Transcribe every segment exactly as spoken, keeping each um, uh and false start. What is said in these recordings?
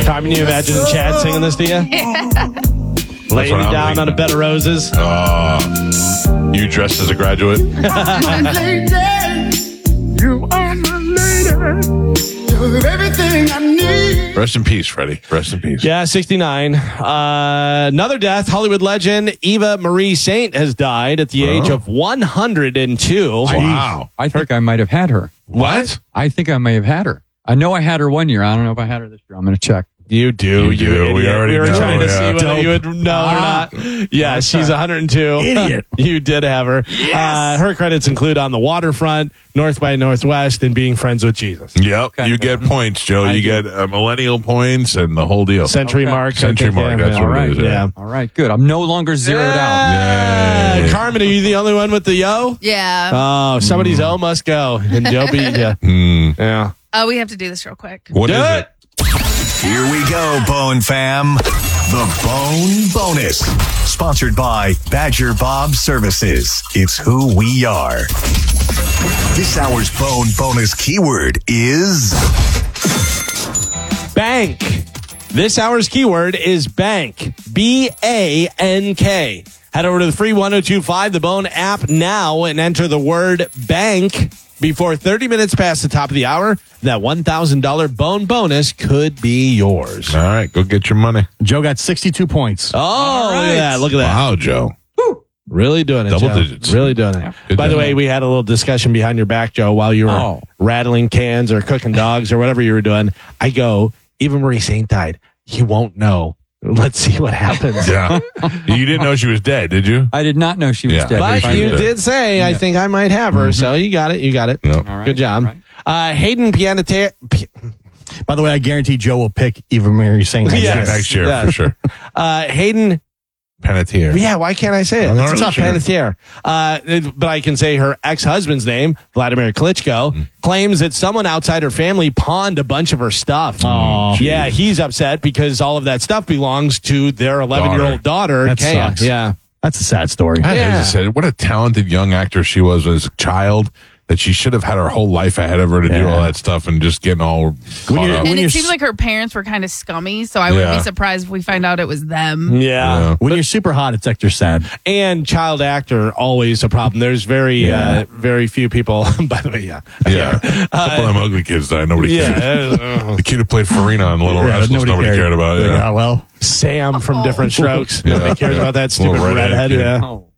Carmen, you imagine Chad singing this to you? Yeah. Laying you down thinking. on a bed of roses. Uh, you dressed as a graduate? You are my lady. You're everything I need. Rest in peace, Freddie. Rest in peace. Yeah, sixty-nine. Uh, another death. Hollywood legend Eva Marie Saint has died at the age Oh. of one hundred two. Wow. I think I might have had her. What? I think I may have had her. I know I had her one year. I don't know if I had her this year. I'm going to check. You do. You You, do. We idiot. already We were know, trying to yeah. see whether Dope. you would know Ah. or not. Yeah, she's one hundred two. Idiot. You did have her. Uh, her credits include On the Waterfront, North by Northwest, and Being Friends with Jesus. Yep. You get points, Joe. I you do. get uh, millennial points and the whole deal. Century Okay. Mark. I Century think, Mark, yeah, that's yeah. what it is, yeah. Yeah. All right, good. I'm no longer zeroed out. Yeah. Yay. Carmen, are you the only one with the yo? Yeah. Oh, somebody's O must go. And Joe beat you. Hmm. Yeah. Uh, we have to do this real quick. What Do is it. it? Here we go, Bone fam. The Bone Bonus. Sponsored by Badger Bob Services. It's who we are. This hour's Bone Bonus keyword is Bank. This hour's keyword is bank. B A N K. Head over to the free one oh two five The Bone app now and enter the word bank before thirty minutes past the top of the hour. That one thousand dollars Bone bonus could be yours. All right. Go get your money. Joe got sixty-two points. Oh, look at that. Look at that. Wow, Joe. Really doing it, Double Joe. digits. Really doing it. Good By the job. way, we had a little discussion behind your back, Joe, while you were Oh. rattling cans or cooking dogs or whatever you were doing. I go, Eva Marie Saint died. He won't know. Let's see what happens. Yeah. You didn't know she was dead, did you? I did not know she was Yeah. dead. But She you was dead. did say, I think I might have her. So you got it. You got it. No. All right, Good job. all right. Uh, Hayden Pianete. P- By the way, I guarantee Joe will pick Eva Marie Saint. Yes. Next year, Yes. for sure. Uh, Hayden. Panettiere. Yeah, why can't I say it? I'm not It's not really Panettiere. Uh, it- but I can say her ex-husband's name, Vladimir Klitschko, Mm. claims that someone outside her family pawned a bunch of her stuff. Aw. Yeah, he's upset because all of that stuff belongs to their eleven-year-old daughter, That Kaya. sucks. Yeah. That's a sad story. That Yeah. is sad. What a talented young actor she was as a child. That she should have had her whole life ahead of her to do Yeah. all that stuff and just getting all caught you're- up. When And you're it seems s- like her parents were kind of scummy, so I wouldn't Yeah. be surprised if we find out it was them. Yeah. Yeah. When you're super hot, it's extra sad. And child actor, always a problem. There's very, Yeah. uh, very few people, by the way, yeah. Yeah. A couple of them ugly kids died. Nobody cared. Yeah. The kid who played Farina on Little Yeah, Rascals, nobody, cared. about it. Like, Yeah. oh, well, Sam from Different Strokes. Yeah. Nobody cares about that Little stupid redhead. redhead kid. Yeah. Oh.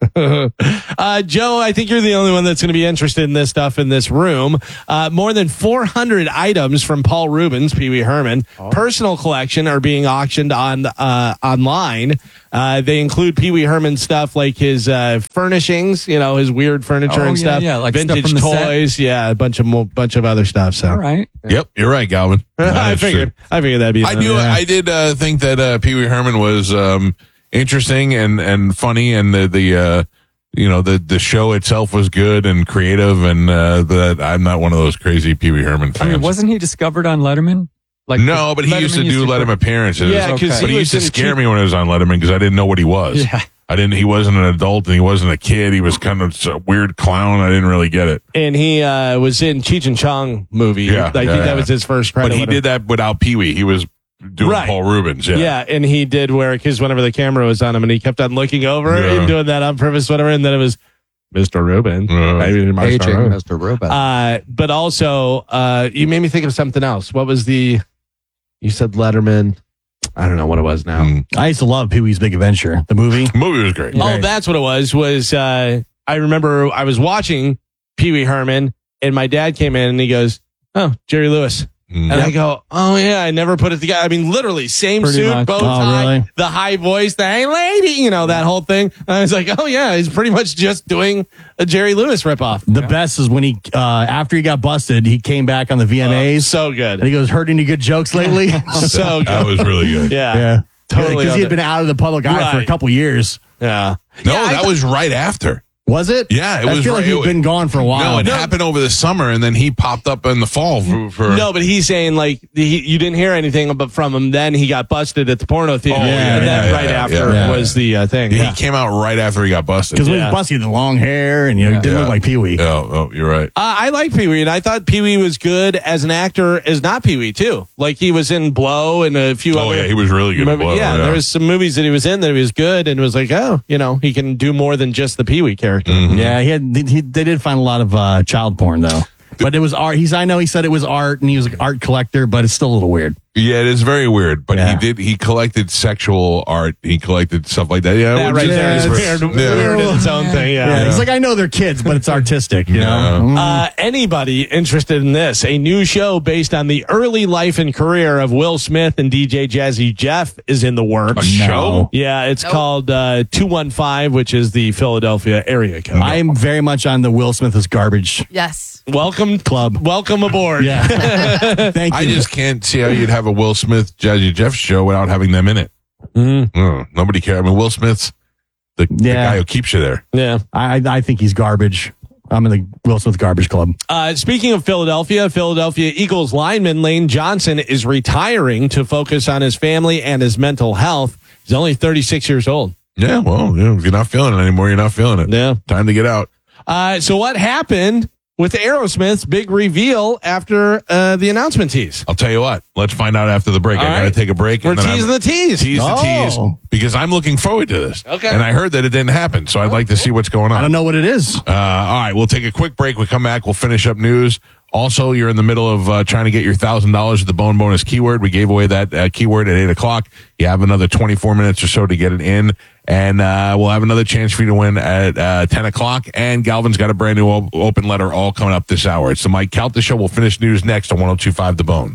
uh, Joe, I think you're the only one that's going to be interested in this stuff in this room. Uh, more than four hundred items from Paul Rubens, Pee Wee Herman, personal collection are being auctioned on uh, online. Uh, they include Pee Wee Herman stuff like his uh, furnishings, you know, his weird furniture Oh, and yeah, stuff, yeah, like stuff vintage from the set. toys, yeah, a bunch of mo- bunch of other stuff. So All right. Yep, you're right, Galvin. I That's figured, true. I figured that'd be. I do. yeah. I did uh, think that uh, Pee Wee Herman was um, interesting and, and funny, and the the uh, you know the the show itself was good and creative, and uh, that I'm not one of those crazy Pee Wee Herman I fans. mean, wasn't he discovered on Letterman? Like no, but he used to Letterman do Letterman appearances. Yeah, 'cause but he he was used to in scare Cheap- me when I was on Letterman because I didn't know what he was. Yeah. I didn't. He wasn't an adult and he wasn't a kid. He was kind of a weird clown. I didn't really get it. and he uh, was in Cheech and Chong movie. Yeah, I think yeah, that yeah. was his first credit. But he did that without Pee Wee. He was doing Right. Paul Rubens. Yeah. Yeah, and he did where because whenever the camera was on him, and he kept on looking over Yeah. and doing that on purpose, whatever, and then it was Mister Rubin, Uh, Maybe Mister Aging Rubin. Mister Robot. Uh, but also, uh, you made me think of something else. What was the? You said Letterman. I don't know what it was now. Mm. I used to love Pee Wee's Big Adventure, the movie. The movie was great. Oh, that's what it was. Was uh, I remember I was watching Pee Wee Herman, and my dad came in and he goes, "Oh, Jerry Lewis." Mm. And I go, oh, yeah, I never put it together. I mean, literally, same Pretty suit, much. bow Oh, tie, really? the high voice, the hey, lady, you know, that whole thing. And I was like, oh, yeah, he's pretty much just doing a Jerry Lewis ripoff. The best is when he, uh, after he got busted, he came back on the V M As. So and good. he goes, heard any good jokes lately? So That good. was really good. Yeah. yeah. Totally Because he on had been out of the public eye for a Right. couple years. Yeah. No, Yeah, I that thought- was right after. Was it? Yeah, it I was feel like right- he'd been gone for a while. No, it happened over the summer, and then he popped up in the fall for. for No, but he's saying like he, you didn't hear anything about from him. Then he got busted at the porno theater, Oh, yeah, and then yeah, right yeah, after yeah. was the uh, thing. he Yeah. came out right after he got busted. Because when Yeah. he was busty, he had the long hair, and you know, he didn't Yeah. look like Pee Wee. Oh, oh, you're right. Uh, I like Pee Wee, and I thought Pee Wee was good as an actor, as not Pee Wee too. Like he was in Blow and a few. Oh other yeah, he was really good. at Maybe- Blow, yeah, there was some movies that he was in that he was good, and it was like, oh, you know, he can do more than just the Pee Wee character. Mm-hmm. Yeah, he had. He, they did find a lot of uh, child porn though, but it was art. He's. I know he said it was art, and he was an art collector, but it's still a little weird. Yeah, it is very weird. But Yeah. he did. He collected sexual art. He collected stuff like that. Yeah, That it right was there is just- weird, yeah. weird in its own thing. Yeah, Yeah. he's like, I know they're kids, but it's artistic. You know. Mm. Uh, anybody interested in this? A new show based on the early life and career of Will Smith and D J Jazzy Jeff is in the works. A show? Yeah, it's Nope. called uh, two one five, which is the Philadelphia area code. I am very much on the Will Smith is garbage Yes. welcome club. Welcome aboard. Yeah. Thank you. I just can't see how you'd have a Will Smith, Jazzy Jeff show without having them in it. Mhm. Mm, nobody cares. I mean, Will Smith's the, the Yeah. guy who keeps you there. Yeah. I, I think he's garbage. I'm in the Will Smith garbage club. Uh, speaking of Philadelphia, Philadelphia Eagles lineman Lane Johnson is retiring to focus on his family and his mental health. He's only thirty-six years old. Yeah, well, you know, if you're not feeling it anymore, you're not feeling it. Yeah. Time to get out. Uh, so what happened with Aerosmith's big reveal after uh, the announcement tease? I'll tell you what. Let's find out after the break. All I got to right. take a break. We're and then teasing I'm- the tease. Tease the Oh. tease because I'm looking forward to this. Okay. And I heard that it didn't happen, so I'd like to see what's going on. I don't know what it is. Uh, all right, we'll take a quick break. We come back. We'll finish up news. Also, you're in the middle of uh, trying to get your one thousand dollars at the Bone Bonus keyword. We gave away that uh, keyword at eight o'clock. You have another twenty-four minutes or so to get it in. And uh, we'll have another chance for you to win at uh, ten o'clock. And Galvin's got a brand new op- open letter all coming up this hour. It's the Mike Calta Show. We'll finish news next on one oh two point five The Bone.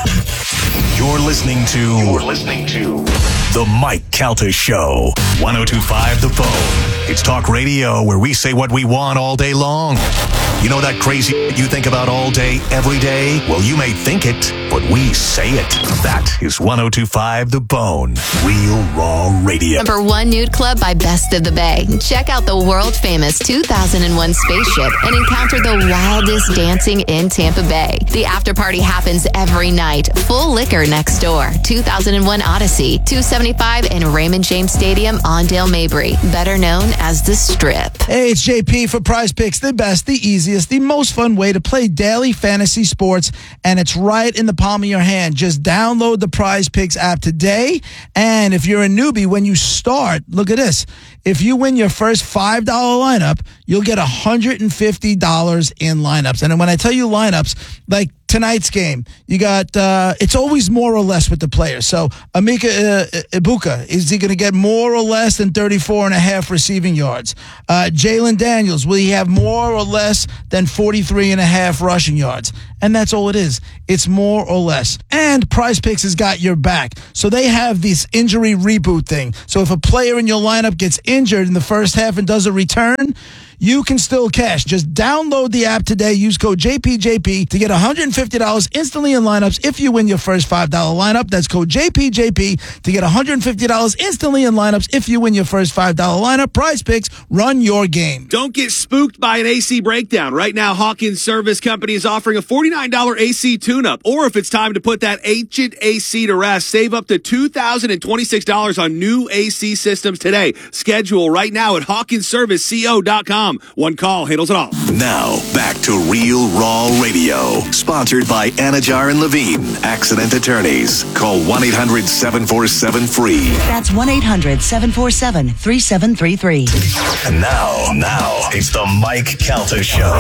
You're listening to. You're listening to the Mike Calta Show. one oh two point five The Bone. It's talk radio where we say what we want all day long. You know that crazy you think about all day, every day? Well, you may think it, but we say it. That is one oh two point five The Bone. Real Raw Radio. Number one nude club by Best of the Bay. Check out the world famous two thousand one spaceship and encounter the wildest dancing in Tampa Bay. The after party happens every night. Full liquor next door. two thousand one Odyssey, two seventy-five in Raymond James Stadium on Dale Mabry, better known as the Strip. Hey, it's J P for Prize Picks, the best, the easiest, the most fun way to play daily fantasy sports, and it's right in the palm of your hand. Just download the Prize Picks app today, and if you're a newbie, when you start, look at this. If you win your first five dollar lineup, you'll get one hundred fifty dollars in lineups. And when I tell you lineups, like tonight's game, you got, uh, it's always more or less with the players. So Amika uh, Ibuka, is he going to get more or less than thirty-four and a half receiving yards? Uh, Jalen Daniels, will he have more or less than forty-three and a half rushing yards? And that's all it is. It's more or less. And Prize Picks has got your back. So they have this injury reboot thing. So if a player in your lineup gets injured in the first half and does a return, you can still cash. Just download the app today. Use code J P J P to get one hundred fifty dollars instantly in lineups if you win your first five dollar lineup. That's code J P J P to get one hundred fifty dollars instantly in lineups if you win your first five dollar lineup. Prize Picks, run your game. Don't get spooked by an A C breakdown. Right now, Hawkins Service Company is offering a forty-nine dollars A C tune-up. Or if it's time to put that ancient A C to rest, save up to two thousand twenty-six dollars on new A C systems today. Schedule right now at hawkins service co dot com. One call handles it all. Now, back to Real Raw Radio. Sponsored by Anajar and Levine, Accident Attorneys. Call one eight hundred seven four seven free. That's one eight hundred seven four seven three seven three three. And now, now, it's the Mike Calta Show.